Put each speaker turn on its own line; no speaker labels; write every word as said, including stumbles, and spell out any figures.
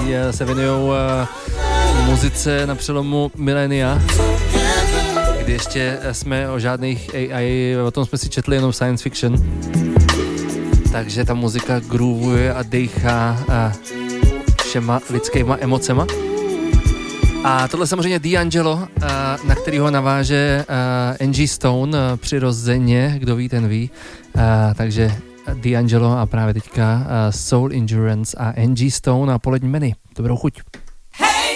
se věnují muzice na přelomu milénia, kdy ještě jsme o žádných A I, o tom jsme si četli jenom science fiction. Takže ta muzika groovuje a dejchá všema lidskýma emocema. A tohle samozřejmě D'Angelo, na kterýho naváže Angie Stone přirozeně, kdo ví, ten ví. Takže D'Angelo a právě teďka Soul Endurance a Angie Stone a polední menu. Dobrou chuť.